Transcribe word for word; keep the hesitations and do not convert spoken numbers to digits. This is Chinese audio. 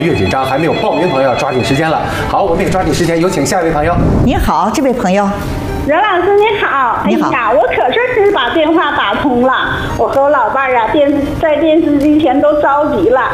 越紧张，还没有报名的朋友要抓紧时间了。好，我们也抓紧时间，有请下一位朋友。 你好，这位朋友。 任老师你好， 你好。 哎呀，我可算是把电话打通了。我和我老伴儿啊，电在电视机前都着急了。